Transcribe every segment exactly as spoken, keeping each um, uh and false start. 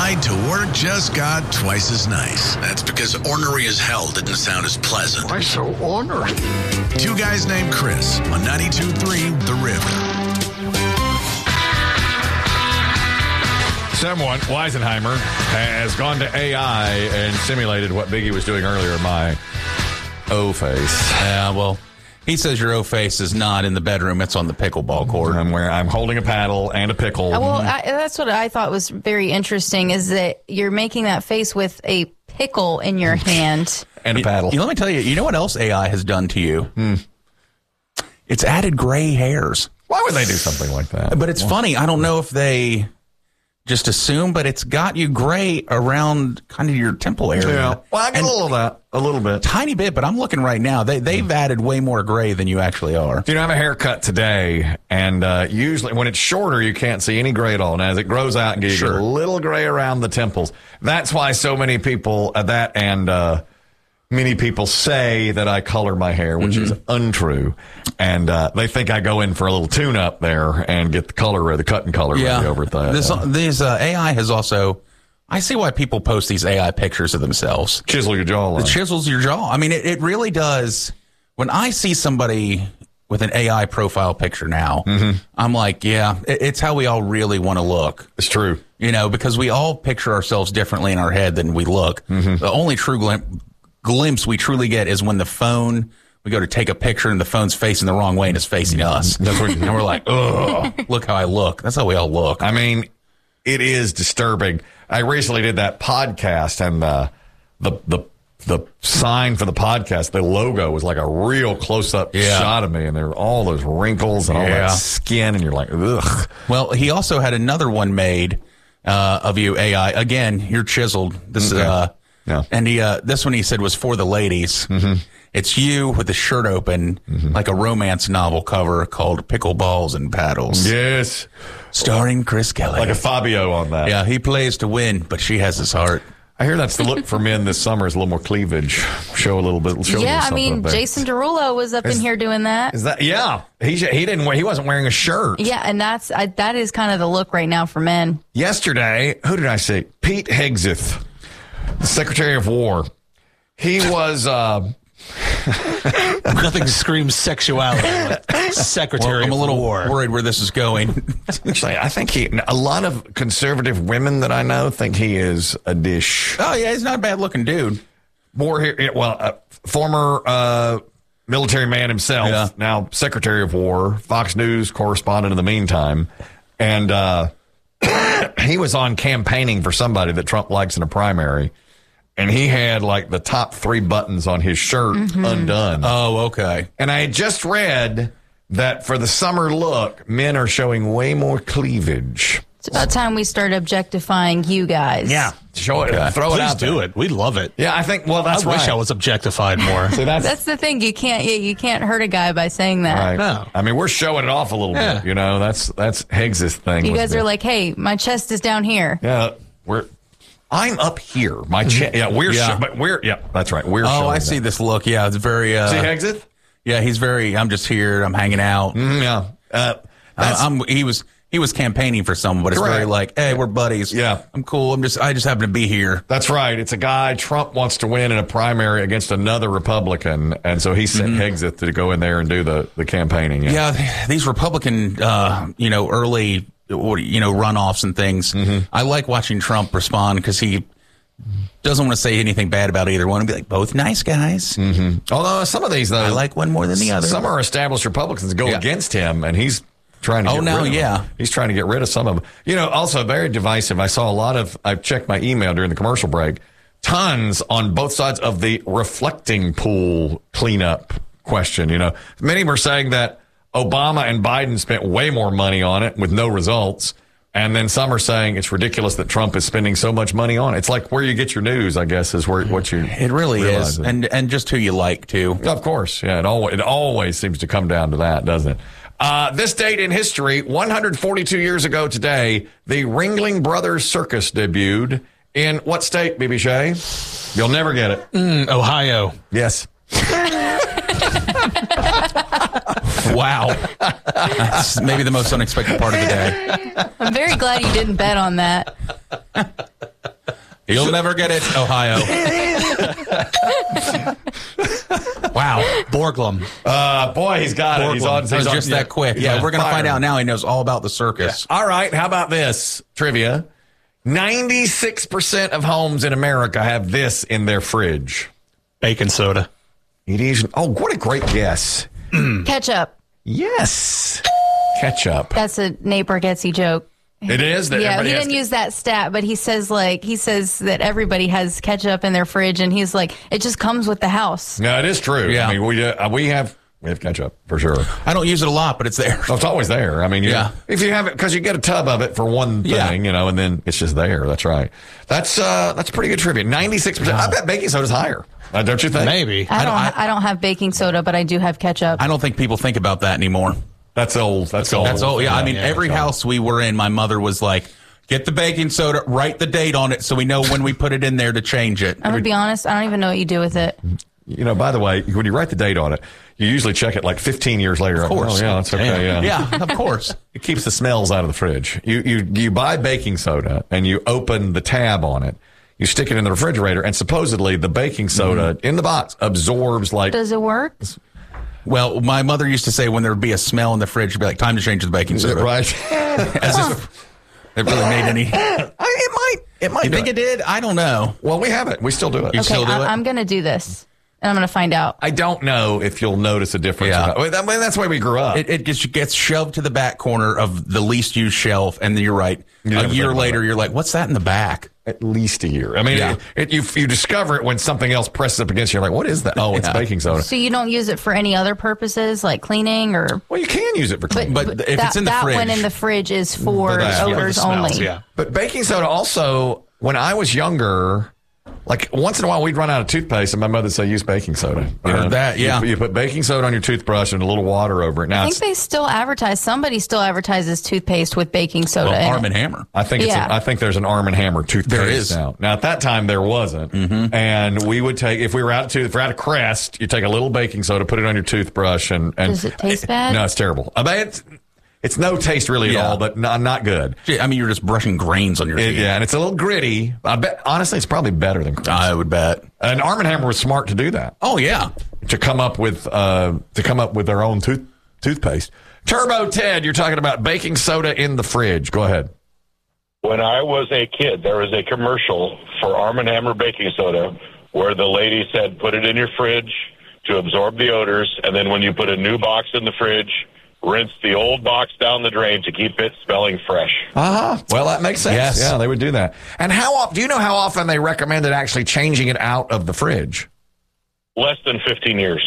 ride to work just got twice as nice. That's because ornery as hell didn't sound as pleasant. Why so ornery? Two guys named Chris on ninety-two point three The River. Someone, Weisenheimer, has gone to A I and simulated what Biggie was doing earlier, my O-face. Yeah, well, he says your O-face is not in the bedroom. It's on the pickleball court. I'm, where I'm holding a paddle and a pickle. Well, I, that's what I thought was very interesting, is that you're making that face with a pickle in your hand. And a paddle. You, let me tell you, you know what else A I has done to you? Hmm. It's added gray hairs. Why would they do something like that? But it's well, funny. I don't know if they just assume, but it's got you gray around kind of your temple area. Yeah. Well, I get and a little of that. A little bit. Tiny bit, but I'm looking right now. They, they've added way more gray than you actually are. You know, I have a haircut today, and uh, usually when it's shorter, you can't see any gray at all. And as it grows out, and you sure. get a little gray around the temples. That's why so many people, uh, that and uh, many people say that I color my hair, which mm-hmm. is untrue. And uh, they think I go in for a little tune-up there and get the color, or the cut and color yeah. ready over that. This, uh, this uh, A I has also... I see why people post these A I pictures of themselves. Chisel your jawline. It chisels your jaw. I mean, it, it really does. When I see somebody with an A I profile picture now, mm-hmm. I'm like, yeah, it, it's how we all really want to look. It's true. You know, because we all picture ourselves differently in our head than we look. Mm-hmm. The only true glim- glimpse we truly get is when the phone, we go to take a picture and the phone's facing the wrong way and it's facing us. That's what, and we're like, oh, look how I look. That's how we all look. I mean, it is disturbing. I recently did that podcast, and uh, the the the sign for the podcast, the logo was like a real close up yeah. shot of me, and there were all those wrinkles and all yeah. that skin, and you're like, ugh. Well, he also had another one made uh, of you, A I. Again, you're chiseled. This okay. uh, yeah. and he uh, this one he said was for the ladies. Mm-hmm. It's you with the shirt open, mm-hmm. like a romance novel cover called Pickleballs and Paddles. Yes. Starring Chris Kelly. Like a Fabio on that. Yeah, he plays to win, but she has his heart. I hear that's the look for men this summer, is a little more cleavage. Show a little bit. Show yeah, a I mean, Jason Derulo was up is, in here doing that. Is that? Yeah, he he didn't wear, he wasn't wearing a shirt. Yeah, and that's I, that is kind of the look right now for men. Yesterday, who did I see? Pete Hegseth, the Secretary of War. He was. Uh, Nothing screams sexuality like Secretary well, I'm a little of War. worried where this is going. Actually, I think he, a lot of conservative women that I know think he is a dish. Oh, yeah, he's not a bad looking dude. More here, well, uh, former uh, military man himself, yeah. now Secretary of War, Fox News correspondent in the meantime. And uh, he was on campaigning for somebody that Trump likes in a primary. And he had like the top three buttons on his shirt mm-hmm. undone. Oh, okay. And I had just read that for the summer look, men are showing way more cleavage. It's about time we start objectifying you guys. Yeah. Show it. Okay. Throw Please it out do there. it. We love it. Yeah, I think, well, that's I wish right. I was objectified more. See, that's, that's the thing. You can't you can't hurt a guy by saying that. Right. No. I mean, we're showing it off a little yeah. bit, you know. That's that's Higgs's thing. You guys the, are like, hey, my chest is down here. Yeah, we're... I'm up here. My chest. Yeah, we're. Yeah. Show, but we're. Yeah, that's right. We're. Oh, I that. see this look. Yeah, it's very. Uh, see Hexit? Yeah, he's very. I'm just here. I'm hanging out. Mm, yeah. Uh, uh, I'm. He was. He was campaigning for someone, but it's correct. very like, hey, we're buddies. Yeah, I'm cool. I'm just. I just happen to be here. That's right. It's a guy Trump wants to win in a primary against another Republican, and so he sent mm-hmm. Hexit to go in there and do the the campaigning. Yeah, yeah these Republican, uh, you know, early, you know, runoffs and things. Mm-hmm. I like watching Trump respond because he doesn't want to say anything bad about either one and be like, both nice guys. Mm-hmm. Although some of these, though, I like one more than the other. Some are established Republicans go yeah. against him, and he's trying to oh, get now, rid of yeah. them. He's trying to get rid of some of them. You know, also very divisive. I saw a lot of, I've checked my email during the commercial break, tons on both sides of the reflecting pool cleanup question. You know, many were saying that Obama and Biden spent way more money on it with no results. And then some are saying it's ridiculous that Trump is spending so much money on it. It's like where you get your news, I guess, is where what you It really realize is. it. And and just who you like, too. Of course. Yeah, it always, it always seems to come down to that, doesn't it? Uh, this date in history, one hundred forty-two years ago today, the Ringling Brothers Circus debuted in what state, B B Shay? You'll never get it. Mm, Ohio. Yes. Wow. That's maybe the most unexpected part of the day. I'm very glad you didn't bet on that. You'll never get it, Ohio. Wow. Borglum. Uh, boy, he's got it. He's on. That was He's on just yeah. that quick. Yeah, Yeah, we're going to fire find him. out now. He knows all about the circus. All right. How about this trivia? ninety-six percent of homes in America have this in their fridge. Baking soda. It is. Oh, what a great guess. Ketchup. Yes. Ketchup. That's a Nate Bargatze joke. It is. That Yeah, everybody he has didn't to- use that stat, but he says like he says that everybody has ketchup in their fridge, and he's like, it just comes with the house. No, it is true. Yeah. I mean, we uh, we have we have ketchup for sure. I don't use it a lot, but it's there. Oh, it's always there. I mean, you Yeah. if you have it, because you get a tub of it for one thing, Yeah. you know, and then it's just there. That's right. That's uh, that's pretty good trivia. ninety-six percent. I bet baking soda's higher. Uh, don't you think? Maybe. I don't. I- I, don't have baking soda, but I do have ketchup. I don't think people think about that anymore. That's old. That's old. That's all. Yeah, I mean, yeah, every that's old. house we were in, my mother was like, get the baking soda, write the date on it so we know when we put it in there to change it. I'm gonna be honest. I don't even know what you do with it. You know, by the way, when you write the date on it, you usually check it like fifteen years later. Of course. Oh, yeah, that's okay. Yeah. Yeah, of course. It keeps the smells out of the fridge. You you you buy baking soda and you open the tab on it. You stick it in the refrigerator, and supposedly the baking soda in the box absorbs like. Does it work? Well, my mother used to say when there would be a smell in the fridge, she'd be like, time to change the baking soda. Right. As if it really made any. I, it might. It might. You do think it did? I don't know. Well, we have it. We still do it. You Okay, still do I, it? I'm gonna do this, and I'm gonna find out. I don't know if you'll notice a difference. Yeah. or not. I mean, that's the way we grew up. It, it just gets shoved to the back corner of the least used shelf, and then you're right. You a never year think about later, it. you're like, "What's that in the back?" At least a year. I mean, Yeah. it, it, you you discover it when something else presses up against you. You're like, what is that? Oh, it's Yeah. baking soda. So you don't use it for any other purposes, like cleaning or. Well, you can use it for cleaning. But if that, it's in the that fridge- one in the fridge is for For that, yeah. odors For the smells, only. yeah. But baking soda also, when I was younger, like once in a while we'd run out of toothpaste and my mother would say, use baking soda. You Heard that, You- yeah. You, put baking soda on your toothbrush and a little water over it. Now, I think it's, they still advertise. Somebody still advertises toothpaste with baking soda. Well, in Arm it. and Hammer. I think it's Yeah. a, I think there's an Arm and Hammer toothpaste There is. now. Now at that time there wasn't, and we would take if we were out to if we're out of Crest, you take a little baking soda, put it on your toothbrush, and, and Does it taste bad? No, it's terrible. I mean, it's it's no taste really at Yeah. all, but not, not good. Gee, I mean, you're just brushing grains on your It- teeth. yeah, and it's a little gritty. I bet honestly, it's probably better than Crest. I would bet. And Arm and Hammer was smart to do that. Oh yeah. To come up with uh, to come up with their own tooth toothpaste. Turbo Ted, you're talking about baking soda in the fridge. Go ahead. When I was a kid, there was a commercial for Arm and Hammer baking soda where the lady said, put it in your fridge to absorb the odors, and then when you put a new box in the fridge, rinse the old box down the drain to keep it smelling fresh. Uh huh. Well, that makes sense. Yes. Yeah, they would do that. And how often? Do you know how often they recommended actually changing it out of the fridge? Less than fifteen years.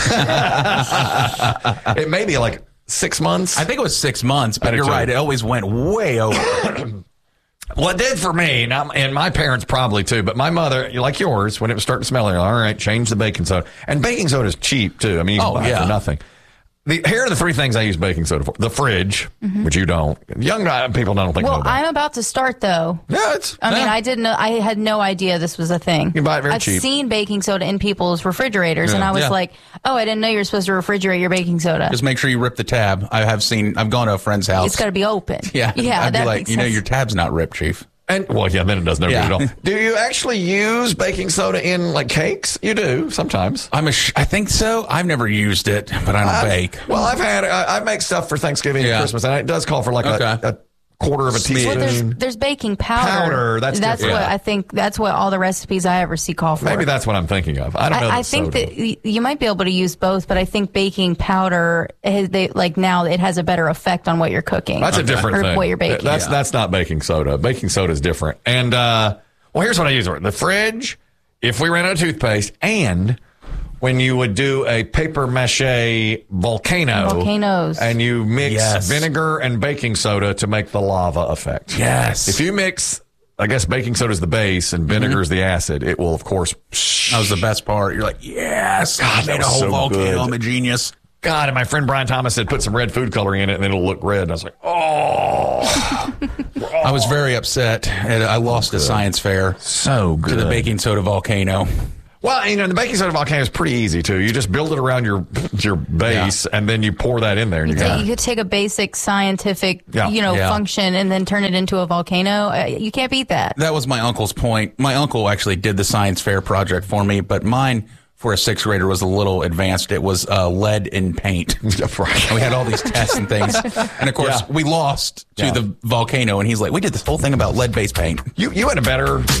It may be like six months. I think it was six months, but I do you're too. right. It always went way over. Well, it did for me, and, I'm, and my parents probably too. But my mother, like yours, when it was starting to smell, like, all right, change the baking soda. And baking soda is cheap too. I mean, you can Oh, buy it yeah. for nothing. The, here are the three things I use baking soda for: the fridge, which you don't. Young guy- people don't think Well, know about. I'm about to start though. Yeah, it's. I mean, yeah. I didn't know. I had no idea this was a thing. You buy it very I've cheap. seen baking soda in people's refrigerators, and Yeah. I was Yeah. like, "Oh, I didn't know you're supposed to refrigerate your baking soda. Just make sure you rip the tab. I have seen. I've gone to a friend's house. It's got to be open." Yeah. yeah. I'd be that like, makes you know, sense. your tab's not ripped, Chief. And well, yeah, then it does no Yeah. good at all. Do you actually use baking soda in like cakes? You do sometimes. I'm a. Sh- I think so. I've never used it, but I don't I've- bake. Well, I've had I, I make stuff for Thanksgiving Yeah. and Christmas, and it does call for like Okay. a, a quarter of a Smidge. Well, there's teaspoon. there's baking powder. Powder, that's that's different. what Yeah. I think. That's what all the recipes I ever see call for. Maybe that's what I'm thinking of. I don't know. I, I the think soda. that y- you might be able to use both, but I think baking powder, has, they like now it has a better effect on what you're cooking. That's a different or thing. what you're baking. That's Yeah. that's not baking soda. Baking soda is different. And uh, well, here's what I use: the fridge. If we ran out of toothpaste, and when you would do a paper mache volcano, Volcanoes. and you mix Yes. vinegar and baking soda to make the lava effect. Yes. If you mix, I guess baking soda is the base and vinegar is the acid. It will, of course. That was the best part. You're like, yes, God, I that made a was whole so volcano. good. I'm a genius. God, and my friend Brian Thomas said put some red food coloring in it and then it'll look red. And I was like, oh, I was very upset. And I lost a science fair so to good. the baking soda volcano. Well, you know, the baking soda volcano is pretty easy too. You just build it around your your base, yeah. and then you pour that in there. And you, you, take, you could take a basic scientific, yeah. you know, yeah. function and then turn it into a volcano. Uh, you can't beat that. That was my uncle's point. My uncle actually did the science fair project for me, but mine for a sixth grader was a little advanced. It was uh, lead in paint. And we had all these tests and things. And of course, yeah. we lost to yeah. the volcano. And he's like, we did this whole thing about lead-based paint. You you had a better